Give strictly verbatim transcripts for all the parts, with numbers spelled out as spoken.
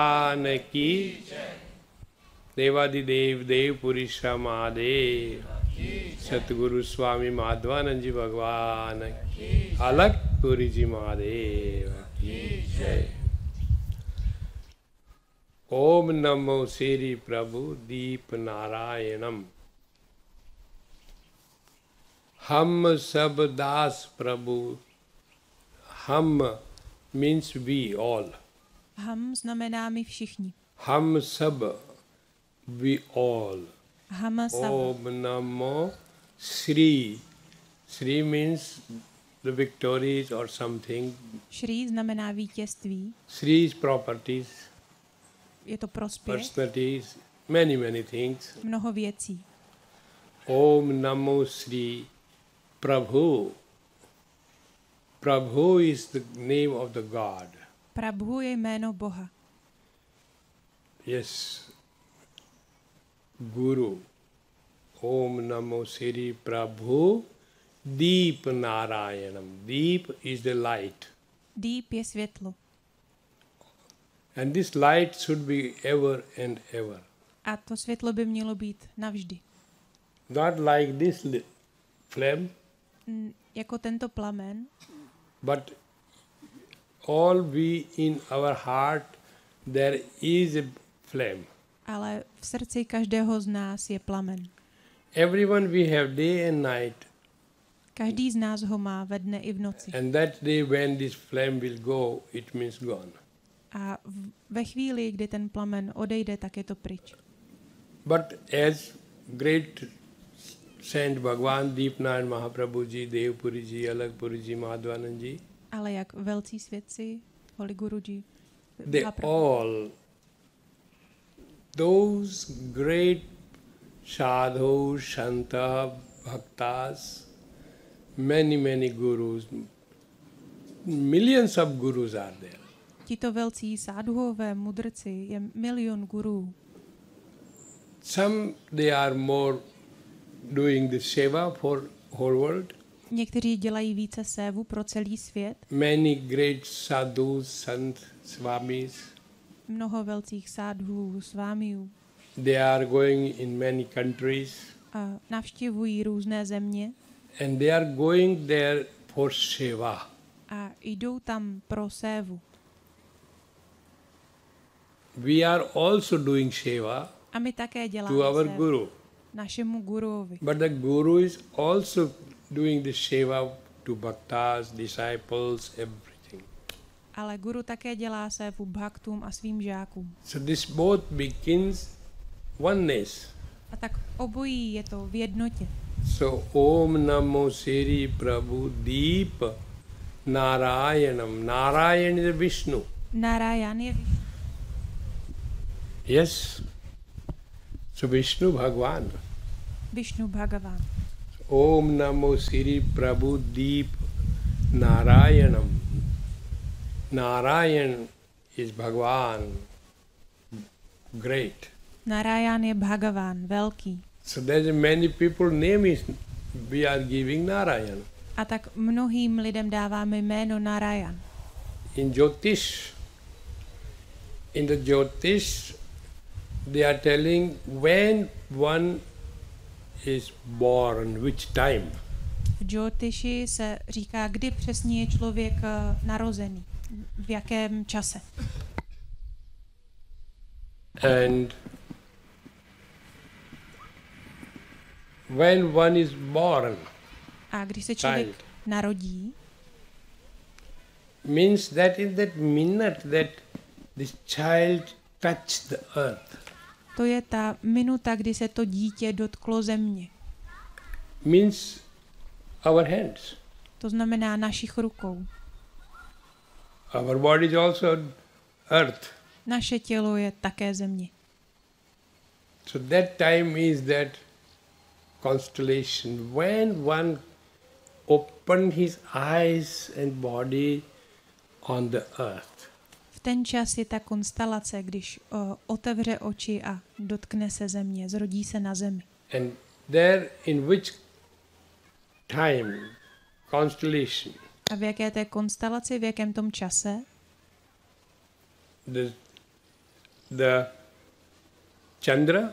भगवान की देवादिदेव देवपुरी महादेव सतगुरु स्वामी माधवानंद जी भगवान अलग पुरी जी महादेव जय। ओम नमो श्री प्रभु दीप नारायणम। हम सब दास प्रभु, हम मीन्स वी ऑल, हम znamená my všichni. हम सब we all. हम सब. Om Namo Shri. Shri means the victories or something. Shri znamená vítězství. Shri is properties. Je to prospěch. Personalities, many many things. Mnoho věcí. Om Namo Shri Prabhu. Prabhu is the name of the God. Prabhu je jméno Boha. Yes. Guru. Om Namo Shri Prabhu Deep Narayanam. Deep is the light. Deep je světlo. And this light should be ever and ever. A to světlo by mělo být navždy. Not like this li- flame. Mm, jako tento plamen. But all we in our heart there is a flame. Ale v srdci každého z nás je plamen. Everyone we have day and night. Každý z nás ho má ve dne i v noci. And that day when this flame will go, it means gone. A v, ve chvíli, kdy ten plamen odejde, tak je to pryč. But as great Saint Bhagwan Deepnarayan Mahaprabhu ji, Devpuri ji, Alagpuri ji, Madhvanand ji, ale jak velcí svědci, Holy Guruji, they all, those great sadhus, shanta, bhaktas, many, many gurus, millions of gurus are there. Tito velcí sádhuové mudrci, je milion gurů. Some they are more doing the seva for whole world. Někteří dělají více sévu pro celý svět. Many great sadhus, sant, swamis. Mnoho velcích sádhů, svámiů. They are going in many countries. A navštěvují různé země. And they are going there for seva. A jdou tam pro sévu. We are also doing seva. A my také děláme to our sévu guru. Našemu guruovi. But the guru is also doing the seva to bhaktas, disciples, everything. Ale guru také dělá sévu bhaktům a svým žákům. So this both begins oneness. A tak obojí je to v jednotě. So Om Namo Shri Prabhu Deep Narayanam. Narayan is Vishnu. Narayan je Vishnu. Yes. So Vishnu Bhagwan. Vishnu Bhagavan. Om Namo Shri Prabhu Deep Narayanam. Narayan is Bhagwan. Great. Narayan je Bhagavan, velký. So there's many people name is we are giving Narayan. A tak mnohým lidem dáváme jméno Narayan. In Jyotish, in the Jyotish, they are telling when one is born, which time. V Jyotiši se říká, kdy přesně je člověk narozený, v jakém čase. And when one is born, a když se člověk child, narodí, means that in that minute that this child touched the earth. To je ta minuta, kdy se to dítě dotklo země. Means our hands. To znamená našich rukou. Our body is also earth. Naše tělo je také země. So that time is that constellation when one opened his eyes and body on the earth. V ten čas je ta konstelace, když o, otevře oči a dotkne se země, zrodí se na zemi. And there in which time, constellation, A v jaké té konstelaci, v jakém tom čase? the the Chandra,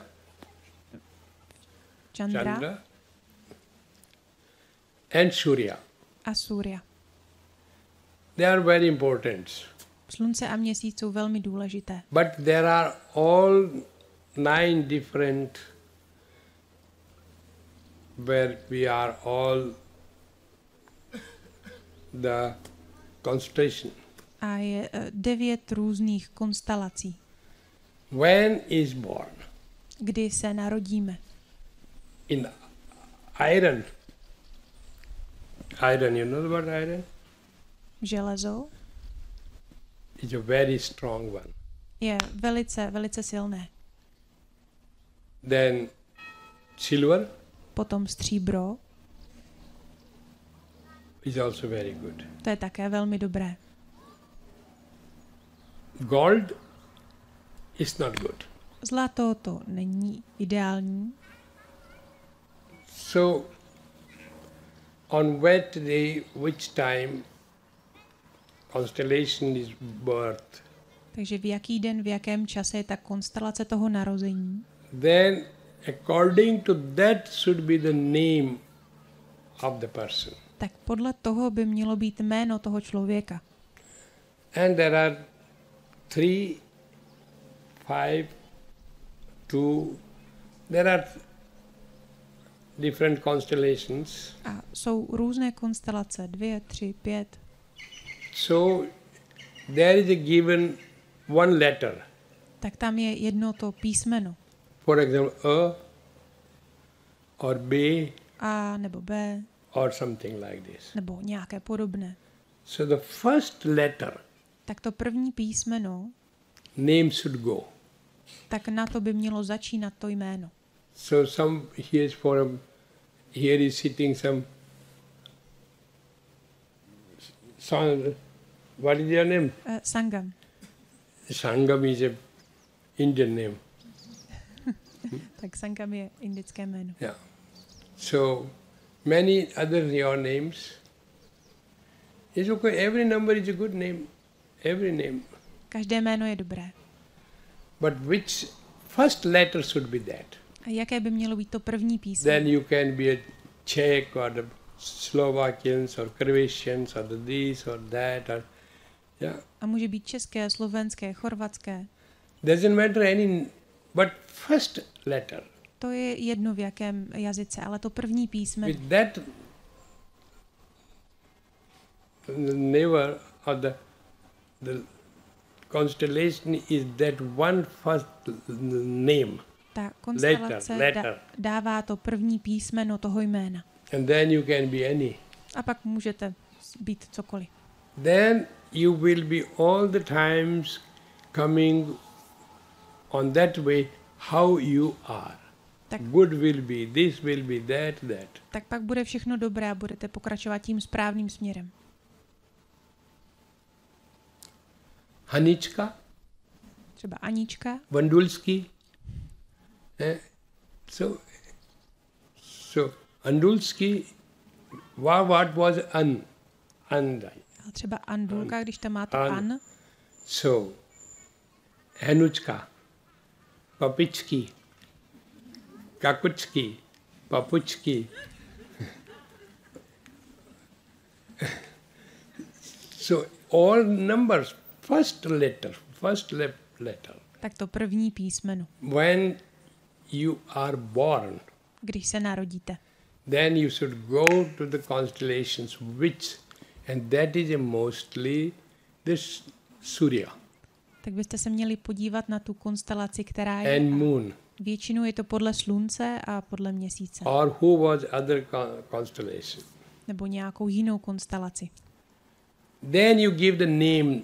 Chandra, Chandra and Surya. a Surya. They are very important. Slunce a měsíc jsou velmi důležité. But there are all nine different where we are all the constellation. A je eh, devět různých konstelací, When is born? kdy se narodíme. In iron. Iron, you know about iron? Železo It's a very strong one. je velice, velice silné. Then silver Potom stříbro, is also very good. to je také velmi dobré. Gold is not good. Zlato to není ideální, So, on what day, which time constellation is birth, takže v jaký den, v jakém čase je ta konstelace toho narození, then according to that should be the name of the person. tak podle toho by mělo být jméno toho člověka. And there are three, five, two, there are different constellations. A jsou různé konstelace, dvě, tři, pět. So there is a given one letter. Tak tam je jedno to písmeno. For example, A or B A nebo B, or something like this. nebo nějaké podobné. So the first letter Tak to první písmeno, name should go. tak na to by mělo začínat to jméno. So some here is for a, here is sitting some, some what is your name? Uh, Sangam. Sangam is a Indian name. Tak Sangam je indické jméno. Yeah. So many other your names. It's okay. Every number is a good name. Every name. Každé jméno je dobré. But which first letter should be that? A jaké by mělo být to první písmeno? Then you can be a Czech or the Slovakians or Croatians or the this or that or yeah. A může být české, slovenské, chorvatské. Doesn't matter any, but first letter. To je jedno v jakém jazyce, ale to první písmeno. With that never or the the constellation is that one first name. Ta konstelace Letter, letter. Da, dává to první písmeno toho jména. And then you can be any. A pak můžete být cokoliv. Then you will be all the times coming on that way how you are. Tak, Good will be, this will be, that, that. tak pak bude všechno dobré a budete pokračovat tím správným směrem. Hanička, Třeba Anička, Vandulski. Eh? So, so Andulski, what, what was an? And, ale třeba Andulka, když tam má to An. An, so, Hanučka, Papičky, Kakučky, Papučky. So all numbers, first letter, first le- letter. tak to první písmeno. When you are born, Když se narodíte, then you should go to the constellations which, and that is a mostly this Surya tak byste se měli podívat na tu konstelaci, která je. and moon, Většinou je to podle slunce a podle měsíce. or who was other con- constellation. Nebo nějakou jinou konstelaci. Then you give the name,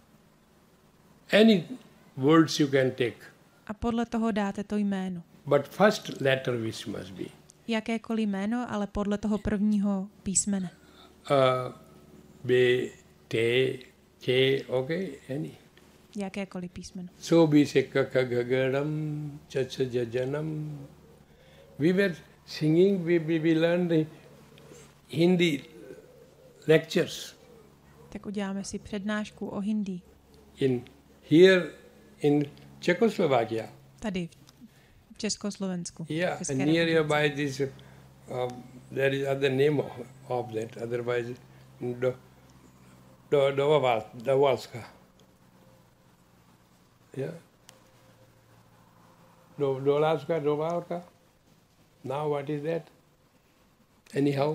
any words you can take, A podle toho dáte to jméno. but first letter which must be. Jakékoliv jméno, ale podle toho prvního písmene. Uh, B, T, K, okay, any. Jakékoliv písmeno. So be se kakagagaram, chacha jajanam. We were singing, we, we, we learned the Hindi lectures. Tak uděláme si přednášku o Hindi. In here in Czechoslovakia. Tady v Československu. Yeah, České and near republice. by this, uh, there is other name of, of that. Otherwise, do, do, do, Dovalska. Yeah. Do, Dolavska, Dovalka. Now what is that? Anyhow.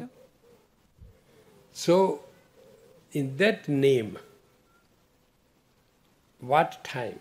So, in that name, what time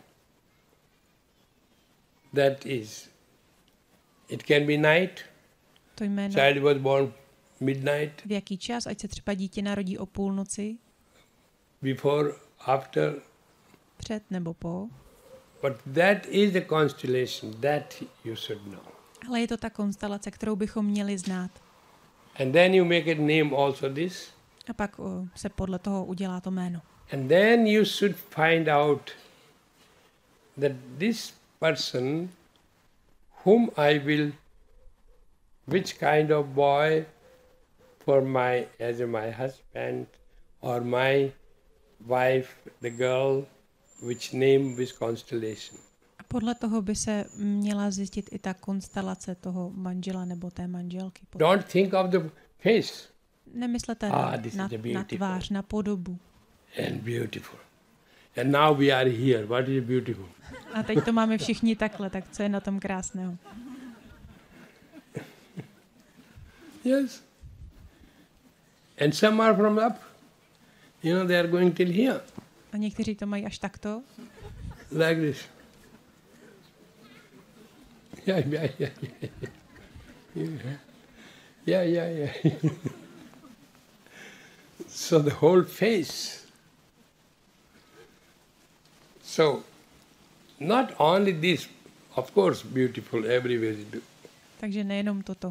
that is? It can be night. To jméno. Child was born midnight. V jaký čas? Ať se třeba dítě narodí o půlnoci. Before, after. Před nebo po. But that is the constellation that you should know. Ale je to ta konstelace, kterou bychom měli znát. And then you make a name also this. A pak uh, se podle toho udělá to jméno. And then you should find out that this person whom I will, which kind of boy for my, as my husband or my wife, the girl, which name, which constellation. A podle toho by se měla zjistit i ta konstelace toho manžela nebo té manželky. Don't think of the face. Nemyslete Ah, na, this is na, the na beautiful. tvář, na podobu. And beautiful. And now we are here. What is beautiful? A teď to máme všichni takhle, tak co je na tom krásného? Yes. And some are from up. You know, they are going till here. A někteří to mají až takto. Like this. Yeah, yeah, yeah, yeah. Yeah, yeah, yeah. yeah. So the whole face. So, not only this, of course, beautiful everywhere you do. Takže nejenom toto.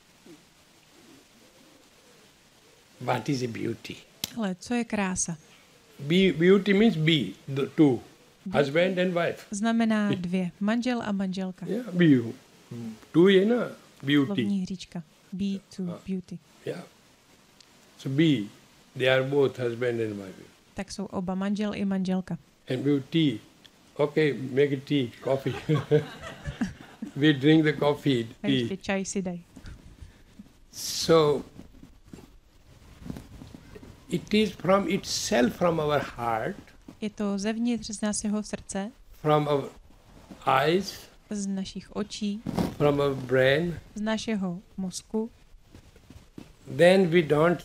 What is a beauty? Ale co je krása? Be, beauty means be, the two. Husband and wife. Znamená dvě. Manžel a manželka. Yeah, be you. Two, you know, beauty. Slovní hříčka. Be to beauty. Yeah. So be, they are both husband and wife. Tak jsou oba manžel i manželka. And we tea. Okay, make a tea, coffee. We drink the coffee, A ještě tea. čaj si dej. So, it is from itself, from our heart, Je to zevnitř z našeho srdce, from our eyes, z našich očí, from our brain. z našeho mozku. Then we don't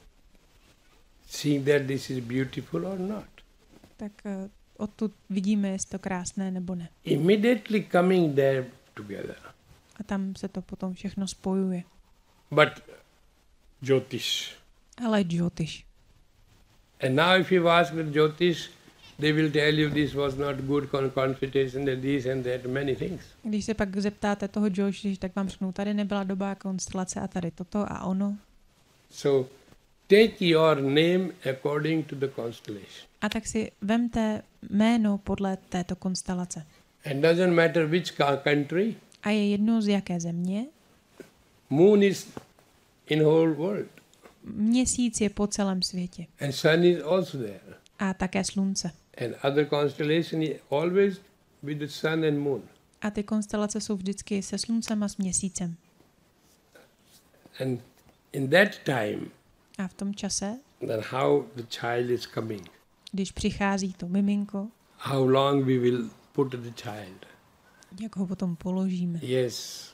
see that this is beautiful or not. Tak uh, odtud vidíme, jestli to krásné nebo ne. Immediately coming there together. A tam se to potom všechno spojuje. But Jyotish. Ale Jyotish. And now if you ask the Jyotish, they will tell you this was not good con- consultation, and this and that, many things. Když se pak zeptáte toho Jyotish, tak vám řeknou, tady nebyla dobrá konstelace a tady toto a ono. So take your name according to the constellation. A tak si vemte jméno podle této konstelace. And doesn't matter which ca- country, A je jedno z jaké země. moon is in whole world. Měsíc je po celém světě. And sun is also there. A také slunce. And other constellation is always with the sun and moon. A ty konstelace jsou vždycky se sluncem a s měsícem. And in that time, A v tom čase, then how the child is coming, když přichází to miminko, how long we will put the child. jak ho potom položíme. Yes.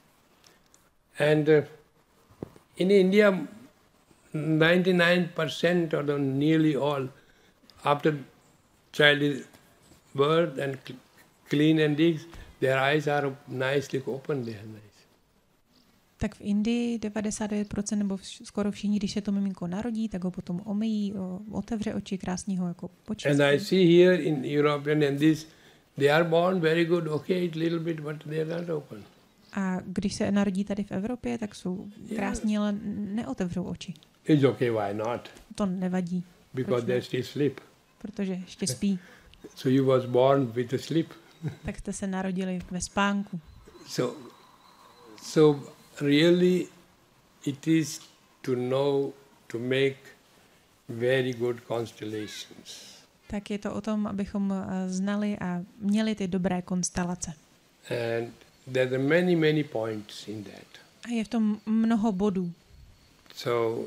And uh, in India, ninety-nine percent or the nearly all, after child is birth and cl- clean and digs, their eyes are nicely open. They are nice. Tak v Indii devadesát devět procent nebo vš- skoro všichni, když se to miminko narodí, tak ho potom omyjí, o, otevře oči, krásně ho jako počistí. And I see here in Europe and this, they are born very good, okay, a little bit, but they are not open. A když se narodí tady v Evropě, tak jsou krásní, ale neotevřou oči. It's okay, why not? To nevadí, Because they still sleep. protože ještě spí. So you was born with a sleep. Tak jste se narodili ve spánku. So, so really, it is to know to make very good constellations. Tak je to o tom, abychom znali a měli ty dobré konstelace. And there are many, many points in that. A je v tom mnoho bodů. So,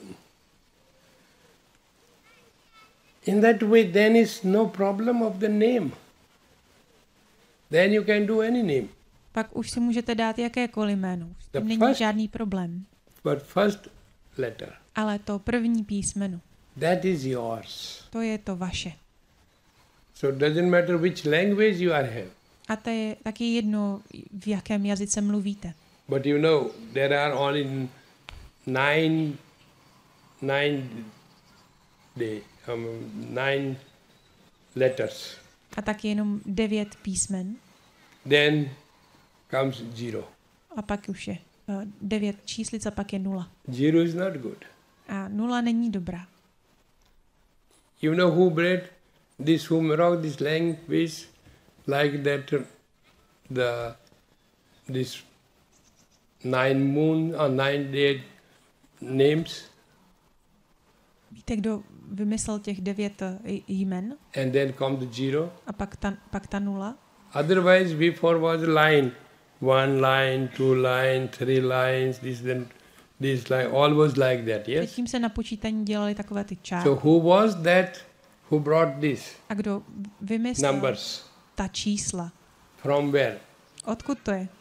in that way, then is no problem of the name. Then you can do any name. Pak už si můžete dát jakékoliv jméno. S tím The není first- žádný problém. But first letter, Ale to první písmeno, that is yours. to je to vaše. So it doesn't matter which language you are have. A to je taky jedno, v jakém jazyce mluvíte. But you know, there are only nine, nine day, um, nine letters. A tak jenom devět písmen. Then comes zero. A pak už je uh, devět číslic a pak je nula. Zero is not good. A nula není dobrá. You know who bred this, who wrote this language like that, uh, the this nine moon or nine day names, Víte, kdo vymyslel těch devět uh, jmen? and then come the zero. A pak ta, pak ta nula? Otherwise, before was a line, one line, two line, three lines. This then, this line, always like that. Yes. Předtím se na počítání dělali takové ty čárky. So who was that? Who brought this A kdo vymyslel numbers? ta čísla? From where? Odkud to je?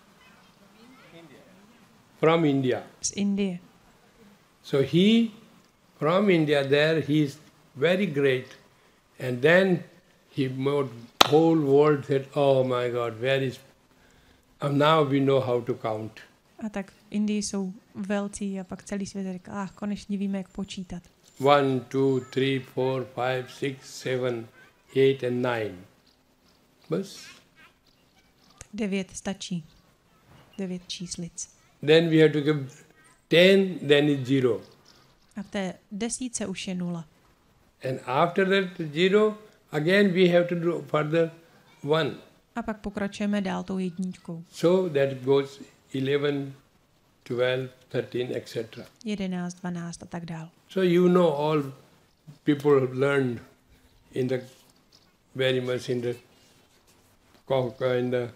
From India. Z Indie. So he, from India there, he is very great. And then he made whole world said, oh my God, where is... And now we know how to count. A tak v Indii jsou velcí a pak celý svět říká, ach, konečně víme, jak počítat. One, two, three, four, five, six, seven, eight and nine. Bas. Devět stačí. Devět číslic. Then we have to give ten, then it's zero. A v té desítce už je nula. And after that zero, again we have to do further one. A pak pokračujeme dál tou jedničkou. So that goes eleven, twelve, thirteen, et cetera. Jedenáct, dvanáct a tak dál. So you know all people learned in the very much in the in the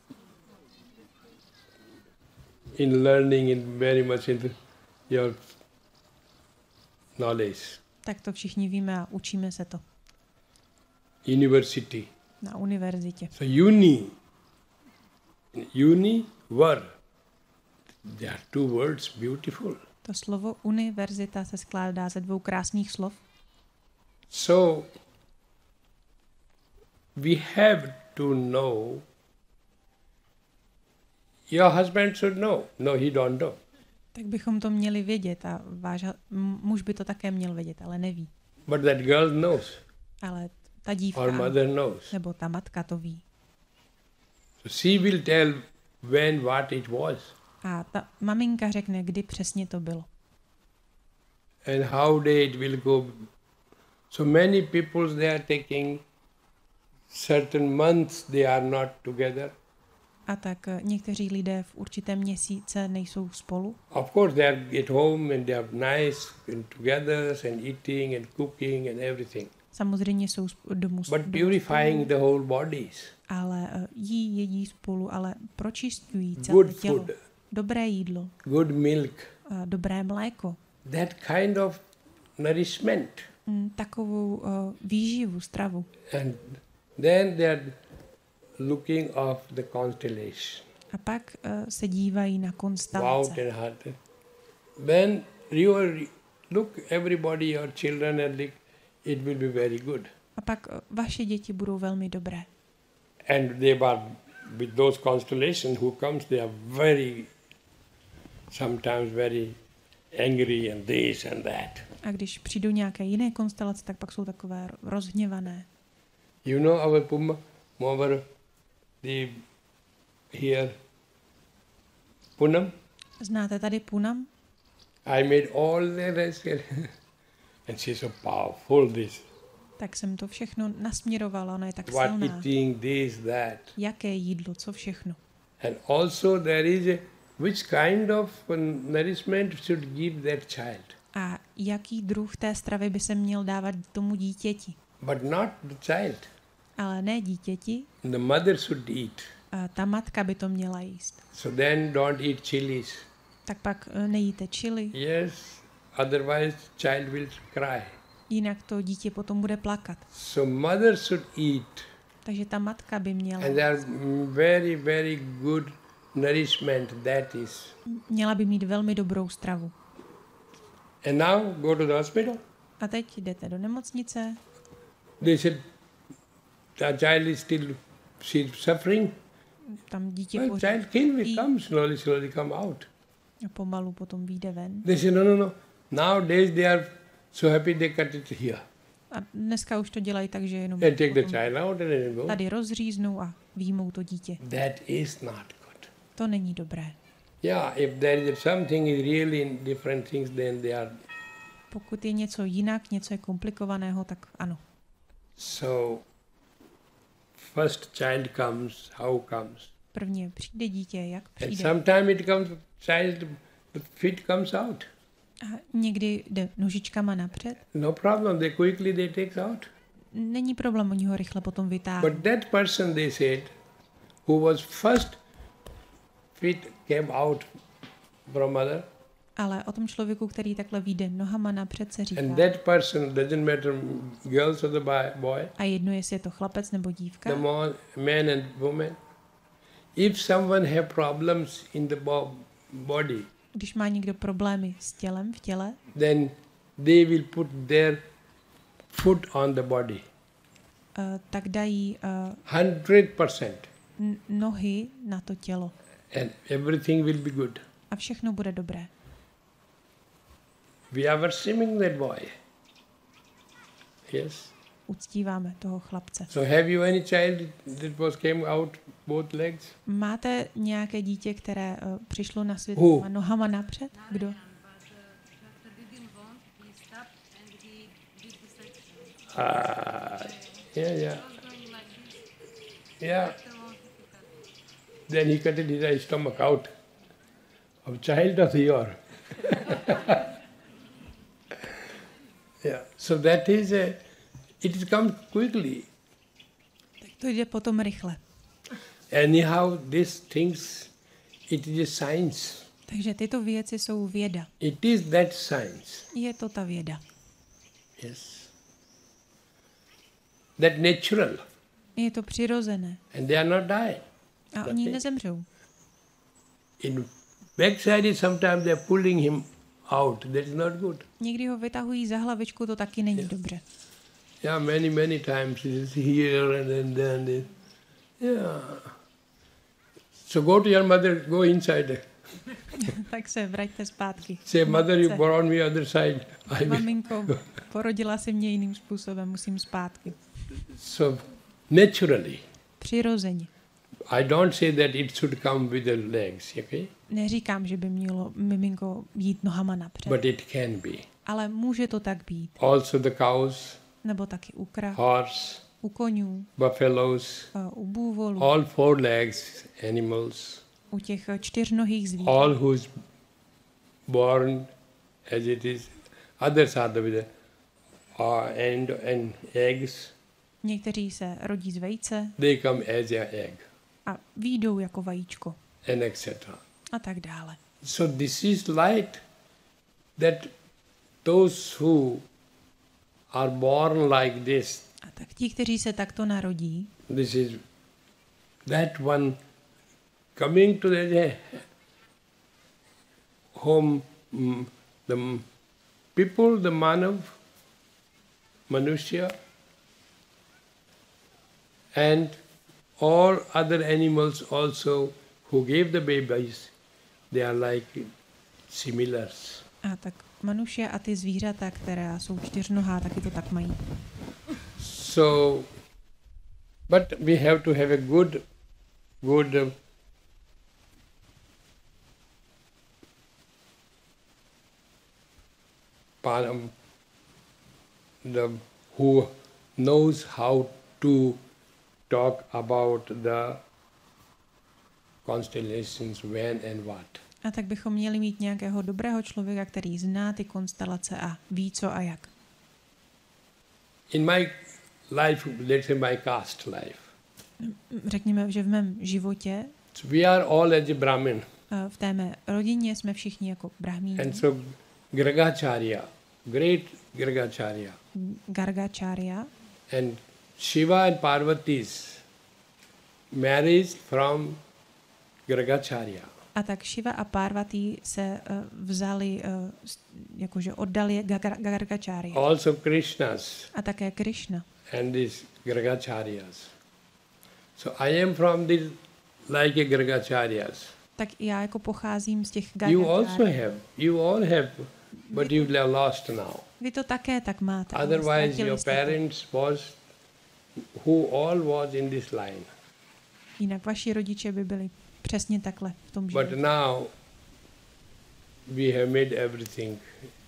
in learning in very much in the, your knowledge. Tak to všichni víme a učíme se to University. na univerzitě. So uni, uni, were. There are two words, beautiful. To slovo univerzita se skládá ze dvou krásných slov. So we have to know. Your husband should know. No, he don't know. Tak bychom to měli vědět a váš ha- m- muž by to také měl vědět, ale neví. But that girl knows. Ale ta dívka Or mother knows. nebo ta matka to ví. So she will tell when, what it was. A ta maminka řekne, kdy přesně to bylo. And how day it will go. So many people, they are taking certain months, they are not together. A tak eh, někteří lidé v určitém měsíce nejsou spolu. Of course, they are at home and they are nice and together and eating and cooking and everything. Samozřejmě jsou sp- domů, But domů purifying spolu, the whole bodies. ale eh, jí jedí spolu, ale pročistují celé Good tělo. food, Dobré jídlo, good milk, eh, dobré mléko, that kind of nourishment. mm, takovou eh, výživu, stravu. And then they are looking of the constellation. A pak eh, se dívají na Out konstelace. and heart. When you are, look everybody, your children, and look, it will be very good. A pak eh, vaše děti budou velmi dobré. And they are, with those constellations who comes, they are very, sometimes very angry and this and that. A když přijdou nějaké jiné konstelace, tak pak jsou takové rozhněvané. You know our Puma, our the here Punam. Znáte tady Punam? I made all the rest, and she's so powerful. This Tak jsem to všechno nasměrovala, ona je tak what silná. eating, this, that, Jaké jídlo, co všechno. and also there is a which kind of nourishment should give that child. A jaký druh té stravy by se měl dávat tomu dítěti? but not the child. Ale ne dítěti. The mother should eat. A ta matka by to měla jíst. So then don't eat chilies. Tak pak nejíte chili. Yes, otherwise child will cry. Jinak to dítě potom bude plakat. So mother should eat. Takže ta matka by měla. And there's very, very good nourishment that is. Měla by mít velmi dobrou stravu. And now go to the hospital. A teď jdete do nemocnice. They said the child is still she's suffering. Tam dítě Well, pořád child can we come slowly, slowly come out. a pomalu potom vyjde ven. They said no, no, no. Nowadays they are so happy they cut it here. A dneska už to dělají tak, že jenom And take the child out and then go. tady rozříznou a výjmou to dítě. That is not good. To není dobré. Yeah, if there is something is really in different things, then they are. Pokud je něco jinak, něco je komplikovaného, tak ano. So, first child comes, how comes? Prvně přijde dítě, jak And přijde. sometimes it comes, child, the feet comes out. A někdy jde nožičkama napřed. No problem, they quickly they take out. Není problém, oni ho rychle potom vytáhnou. But that person, they said, who was first feet came out from mother, Ale o tom člověku, který takhle vyjde nohama napřed, se říká. and that person doesn't matter girls or the boy, boy A jedno, jestli je to chlapec nebo dívka. the man, man and woman. If someone have problems in the bo- body, Když má někdo problémy s tělem, v těle, then they will put their foot on the body. uh, tak dají uh, Hundred percent, n- nohy na to tělo. and everything will be good. A všechno bude dobré. We are worshiping that boy. Yes. Uctíváme toho chlapce. So have you any child that was came out both legs? Máte nějaké dítě, které uh, přišlo na svět Who? a nohama napřed? Kdo? Ah, yeah, yeah. Yeah. Then he cut his stomach out. Of child of your. Yeah. So that is a, it comes quickly. Tak to jde potom rychle. Anyhow, these things, it is a science. Takže tyto věci jsou věda. It is that science. Je to ta věda. Yes. That natural. Je to přirozené. And they are not dying. A oni nezemřou. In backside, sometimes they are pulling him out. That is not good. Někdy ho vytahují za hlavičku, to taky není dobře. Yeah, many, many times it is here and then then. It, yeah. So go to your mother, go inside. Tak se vraťte zpátky. Say, mother, you Matce. brought me other side. I will. Maminko, porodila si mě jiným způsobem, musím zpátky. So naturally, Přirozeně. I don't say that it should come with the legs, okay? Neříkám, že by mělo miminko jít nohama napřed. But it can be. Ale může to tak být. Also the cows, Nebo taky u krav, horse, u konňů, buffaloes, a u bůvolů, all four legs animals, u těch čtyřnohých zvířat. all who's born as it is. Others are the with the uh, and and eggs. Někteří se rodí z vejce They come as a egg a výjdou jako vajíčko and et cetera. a tak dále. So this is light that those who are born like this, A tak ti, kteří se takto narodí, this is that one coming to the home, mm, the people, the manav, manushya, and all other animals also who gave the babies, they are like similars. a tak manuše a ty zvířata, která jsou čtyřnohá, taky to tak mají. So, but we have to have a good, good uh, um, the who knows how to talk about the constellations, when and what. A tak bychom měli mít nějakého dobrého člověka, který zná ty konstelace a ví co a jak. In my life, let's say my caste life. Řekněme, že v mém životě, So we are all as a Brahmin. v té mé rodině jsme všichni jako brahmíni. And so Gargacharya, great Gargacharya. Gargacharya. And Shiva and Parvati's marriage from Gargacharya. A tak Shiva a Parvati se uh, vzali, uh, jakože oddali Gargacharya. Also Krishna's. A také Krishna. And these Gargacharyas. So I am from this like a Gargacharyas. Tak já jako pocházím z těch You also Gargacharya. have, you all have, but you have lost now. Vy to také tak máte. ale Otherwise ztratili your jste to. parents was, who all was in this line. Jinak vaši rodiče by byli přesně takhle v tom But životě. now we have made everything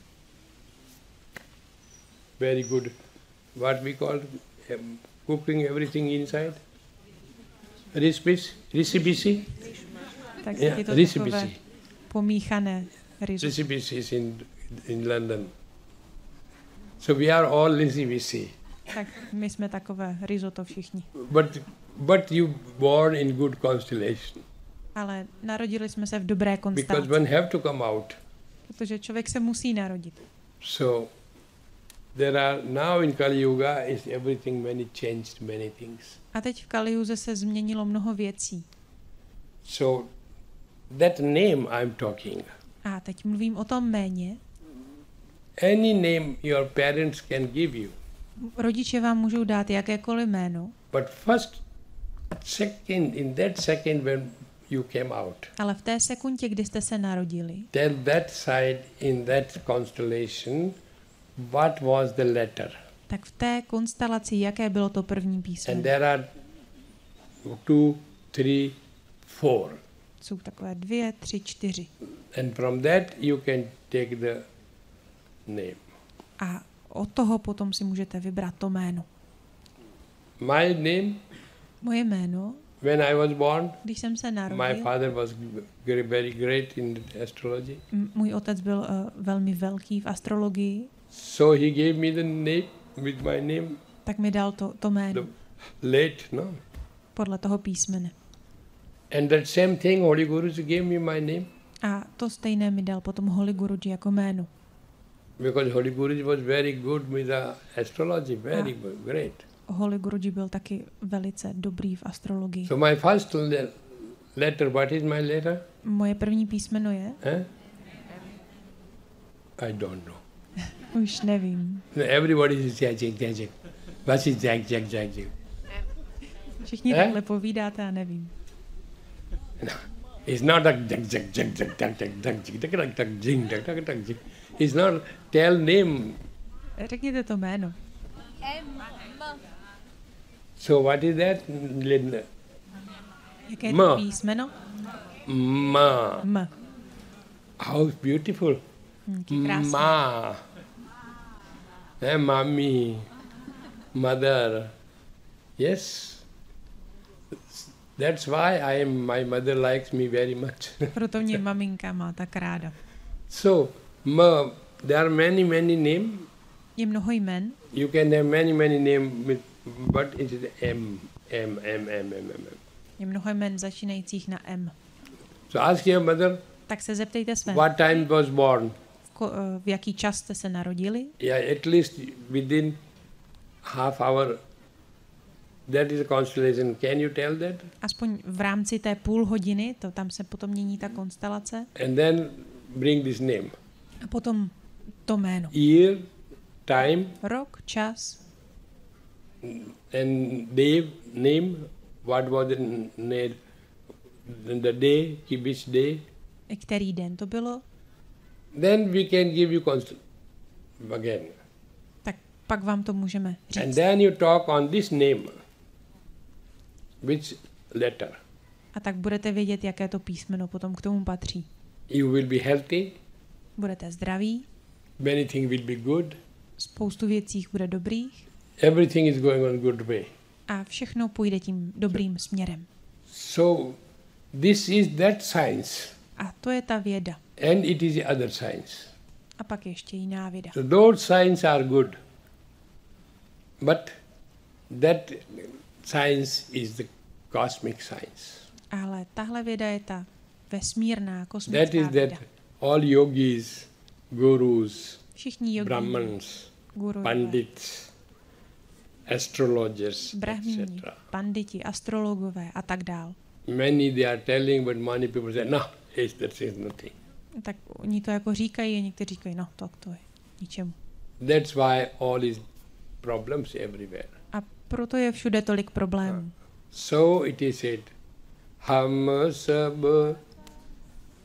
very good. What we call um, cooking everything inside? Recipes? Recipes? Tak Yeah, je to recipes. takové pomíchané risotto. Recipes is in, in London. So we are all recipes. Tak my jsme takové risotto všichni. But, but you born in good constellation. Ale narodili jsme se v dobré Because konstelaci, one have to come out. protože člověk se musí narodit. So there are now in Kali Yuga is everything many changed many things. A teď v Kaliuze se změnilo mnoho věcí. So that name I'm talking. A teď mluvím o tom jméně. Any name your parents can give you. Rodiče vám můžou dát jakékoliv jméno, But first second, in that second when you came out, ale v té sekundě, kdy jste se narodili, tell that side in that constellation what was the letter. tak v té konstelaci, jaké bylo to první And písmeno. there are two, three, four. Jsou takové dvě, tři, čtyři. And from that you can take the name. A od toho potom si můžete vybrat to jméno. My name, Moje jméno, when I was born, když jsem se my narodil, father was g- very great in astrology. m- můj otec byl uh, velmi velký v astrologii, So he gave me the name with my name, tak mi dal to, to jméno the late, no? podle toho písmene. And that same thing, Holy Gurus gave me my name A to stejné mi dal potom Holy Guruji jako jméno. because Holy Gurus was very good with the astrology, very Ah. good, great. Holy Guruji byl taky velice dobrý v astrologii. So my first le- letter, what is my letter? Moje první písmeno je? Eh? I don't know. Už nevím. No, everybody is Jack, Jack, Jack, Jack. What is Jack, Jack, Jack, Jack? Všichni Eh? takhle povídáte a nevím. It's not like Jack, Jack, Jack, Jack, Jack, Jack, Jack, Jack, Jack, Jack, Jack, Jing, Jack, Jack, Jack, Jack. It's not tell name. Řekněte to jméno. So what is that? L- Jaké je M. to písmeno? Ma. M. How beautiful. Hm, jaký krásný. Ma. Eh, mommy. Mother. Yes. That's why I am, my mother likes me very much. Proto mě maminka má tak ráda. So, ma, there are many, many names. Je mnoho jmen, You can have many, many names, with, but it is M, M, M, M, M, M, M. je mnoho jmen začínajících na M. So ask your mother, Tak se zeptejte své, what time was born? v, ko, eh, v jaký čas jste se narodili. Yeah, at least within half hour. That is a constellation. Can you tell that? Aspoň v rámci té půl hodiny, to tam se potom mění ta konstelace. And then bring this name. A potom to jméno. Year, time, Rok, čas and day, name. What was the name? The day, which day? který den to bylo. Then we can give you constel again. Tak pak vám to můžeme And říct. then you talk on this name. Which letter? A tak budete vědět, jaké to písmeno potom k tomu patří. You will be healthy. Budete zdraví, Many things will be good. spoustu věcí bude dobrých Everything is going on good way. a všechno půjde tím dobrým směrem. So this is that science. A to je ta věda. And it is the other science. A pak ještě jiná věda. So those science are good. But That science is the cosmic science. Ale tahle věda je ta vesmírná, kosmická That is věda. that all yogis, gurus, Všichni yogi, brahmans, gurové, pandits, astrologers, brahmini, et cetera. panditi, astrologové a tak dál. Many they are telling, but many people say, no, it's, that is nothing. Tak oni to jako říkají a někteří říkají, no tak to je ničemu. That's why all is problems everywhere. A proto je všude tolik problémů. So it is said, Ham sab